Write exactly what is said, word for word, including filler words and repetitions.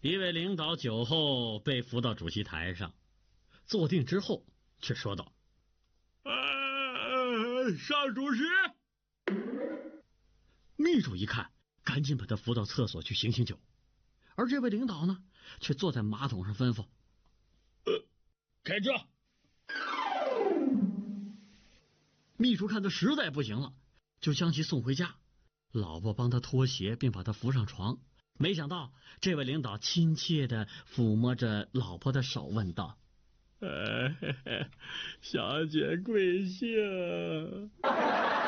一位领导酒后被扶到主席台上，坐定之后却说道：“ 呃，上主席。” 秘书一看，赶紧把他扶到厕所去醒醒酒。而这位领导呢，却坐在马桶上吩咐：“ 呃，开车。” 秘书看他实在不行了，就将其送回家。老婆帮他脱鞋，并把他扶上床。没想到这位领导亲切地抚摸着老婆的手，问道：“ 呃，小姐贵姓？”